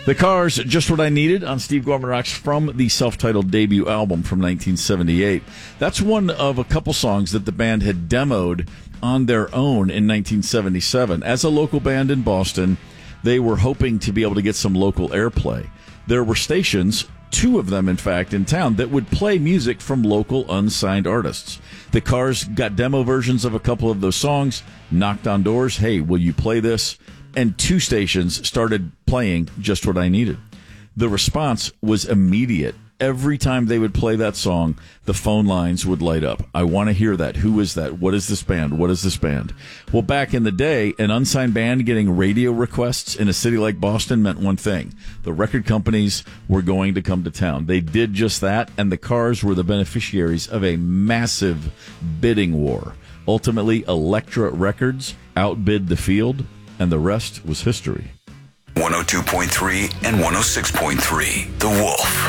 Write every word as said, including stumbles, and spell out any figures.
The Cars, Just What I Needed on Steve Gorman Rocks from the self-titled debut album from nineteen seventy-eight. That's one of a couple songs that the band had demoed on their own in nineteen seventy-seven. As a local band in Boston, they were hoping to be able to get some local airplay. There were stations, two of them in fact, in town that would play music from local unsigned artists. The Cars got demo versions of a couple of those songs, knocked on doors, hey, will you play this? And two stations started playing Just What I Needed. The response was immediate. Every time they would play that song, the phone lines would light up. I want to hear that. Who is that? What is this band? What is this band? Well, back in the day, an unsigned band getting radio requests in a city like Boston meant one thing. The record companies were going to come to town. They did just that, and the Cars were the beneficiaries of a massive bidding war. Ultimately, Elektra Records outbid the Field, and the rest was history. one oh two point three and one oh six point three, The Wolf.